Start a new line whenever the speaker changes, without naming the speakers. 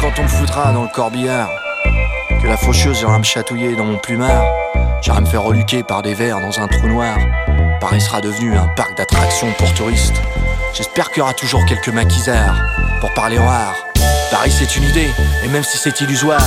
quand on me foutra dans le corbillard, que la faucheuse ira me chatouiller dans mon plumard, j'irai me faire reluquer par des vers dans un trou noir. Paris sera devenu un parc d'attractions pour touristes. J'espère qu'il y aura toujours quelques maquisards pour parler en art. Paris c'est une idée, et même si c'est illusoire,